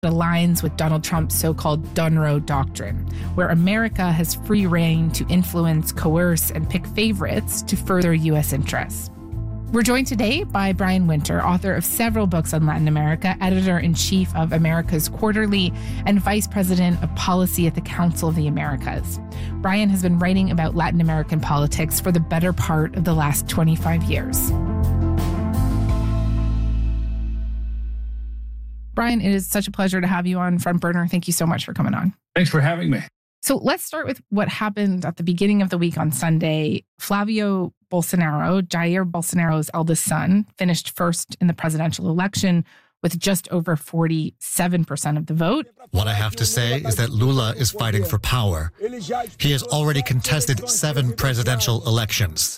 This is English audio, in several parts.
aligns with Donald Trump's so-called Dunroe Doctrine, where America has free rein to influence, coerce, and pick favorites to further U.S. interests. We're joined today by Brian Winter, author of several books on Latin America, editor-in-chief of America's Quarterly, and vice president of policy at the Council of the Americas. Brian has been writing about Latin American politics for the better part of the last 25 years. Brian, it is such a pleasure to have you on Front Burner. Thank you so much for coming on. Thanks for having me. So let's start with what happened at the beginning of the week on Sunday. Flavio Bolsonaro, Jair Bolsonaro's eldest son, finished first in the presidential election with just over 47% of the vote. What I have to say is that Lula is fighting for power. He has already contested 7 presidential elections.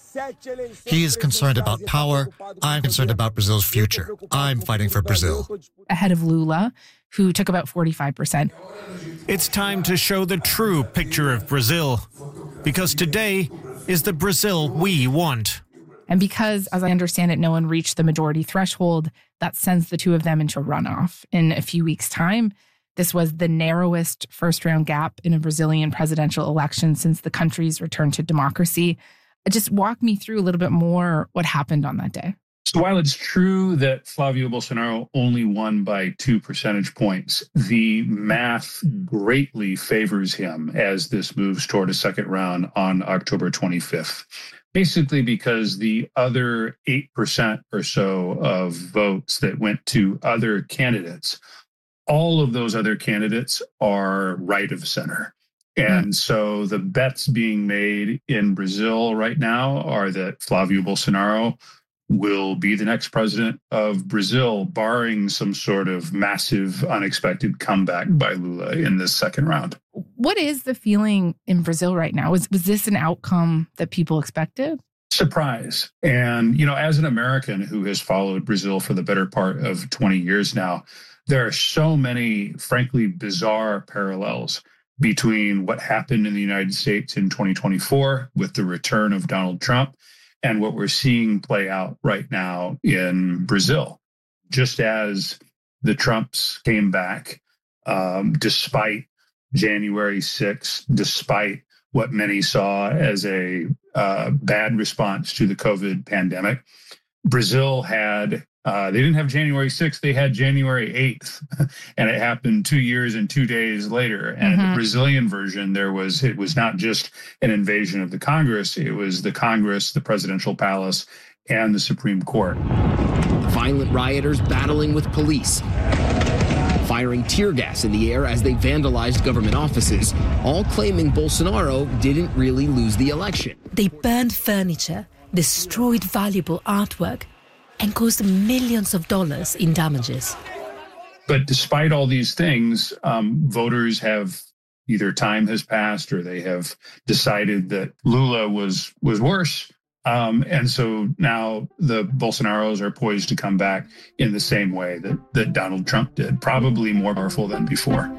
He is concerned about power. I'm concerned about Brazil's future. I'm fighting for Brazil. Ahead of Lula, who took about 45%. It's time to show the true picture of Brazil, because today is the Brazil we want. And because, as I understand it, no one reached the majority threshold, that sends the two of them into a runoff in a few weeks' time. This was the narrowest first-round gap in a Brazilian presidential election since the country's return to democracy. Just walk me through a little bit more what happened on that day. So while it's true that Flavio Bolsonaro only won by 2 percentage points, the math greatly favors him as this moves toward a second round on October 25th. Basically because the other 8% or so of votes that went to other candidates, all of those other candidates are right of center. And so the bets being made in Brazil right now are that Flavio Bolsonaro will be the next president of Brazil, barring some sort of massive, unexpected comeback by Lula in this second round. What is the feeling in Brazil right now? Was this an outcome that people expected? Surprise. And, as an American who has followed Brazil for the better part of 20 years now, there are so many, frankly, bizarre parallels between what happened in the United States in 2024 with the return of Donald Trump and what we're seeing play out right now in Brazil. Just as the Trumps came back, despite January 6th, despite what many saw as a bad response to the COVID pandemic, Brazil had they didn't have January 6th, they had January 8th. And it happened 2 years and 2 days later. And in the Brazilian version, it was not just an invasion of the Congress, it was the Congress, the presidential palace, and the Supreme Court. The violent rioters battling with police, firing tear gas in the air as they vandalized government offices, all claiming Bolsonaro didn't really lose the election. They burned furniture, destroyed valuable artwork, and caused millions of dollars in damages. But despite all these things, voters have either time has passed or they have decided that Lula was worse. And so now the Bolsonaros are poised to come back in the same way that Donald Trump did, probably more powerful than before.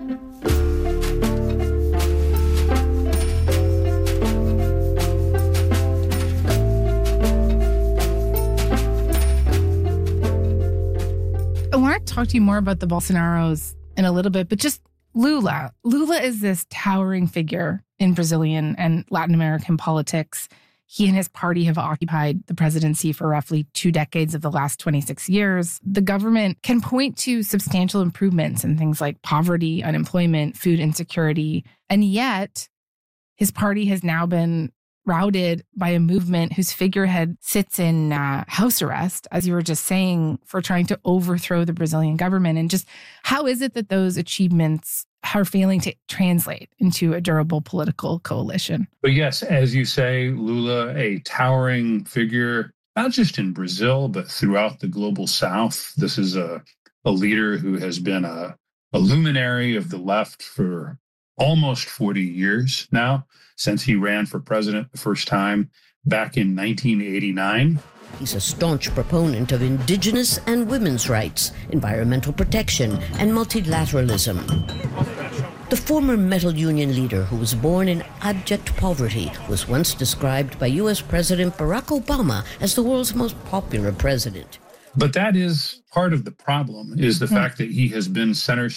I want to talk to you more about the Bolsonaros in a little bit, but just Lula. Lula is this towering figure in Brazilian and Latin American politics. He and his party have occupied the presidency for roughly 2 decades of the last 26 years. The government can point to substantial improvements in things like poverty, unemployment, food insecurity, and yet his party has now been routed by a movement whose figurehead sits in house arrest, as you were just saying, for trying to overthrow the Brazilian government. And just how is it that those achievements are failing to translate into a durable political coalition? But yes, as you say, Lula, a towering figure, not just in Brazil, but throughout the global South. This is a leader who has been a luminary of the left for almost 40 years now, since he ran for president the first time back in 1989. He's a staunch proponent of indigenous and women's rights, environmental protection, and multilateralism. The former metal union leader, who was born in abject poverty, was once described by U.S. President Barack Obama as the world's most popular president. But that is part of the problem, is the fact that he has been center